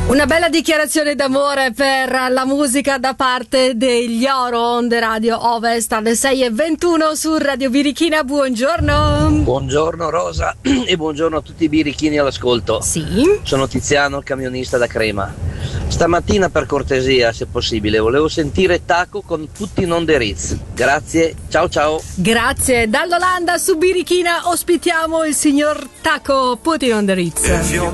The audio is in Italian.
Una bella dichiarazione d'amore per la musica da parte degli Oro Onde Radio Ovest alle 6:21 su Radio Birichina. Buongiorno. Buongiorno Rosa e buongiorno a tutti i birichini all'ascolto. Sì. Sono Tiziano, il camionista da Crema. Stamattina, per cortesia, se possibile, volevo sentire Taco con Tutti non the Ritz. Grazie, ciao ciao. Grazie. Dall'Olanda su Birichina ospitiamo il signor Taco, Putin on the Ritz.